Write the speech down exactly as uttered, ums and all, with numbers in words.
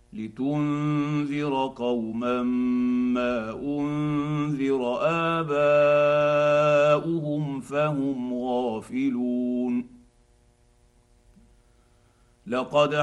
لتنذر قوما ما انذر اباؤهم فهم غافلون. لقد